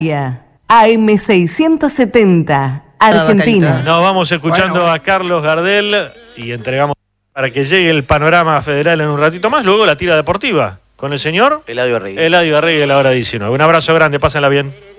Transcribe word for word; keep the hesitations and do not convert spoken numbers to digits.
A M seiscientos setenta, Argentina. Nos vamos escuchando bueno. a Carlos Gardel y entregamos para que llegue el panorama federal en un ratito más. Luego la tira deportiva con el señor Eladio Arregui. Eladio Arregui a la hora diecinueve. Un abrazo grande, pásenla bien.